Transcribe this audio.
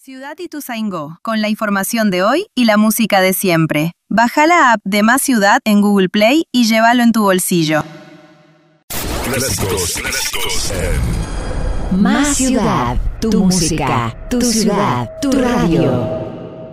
Ciudad Ituzaingó, con la información de hoy y la música de siempre. Baja la app de Más Ciudad en Google Play y llévalo en tu bolsillo. Clásicos Más Ciudad, tu música, tu ciudad, tu radio.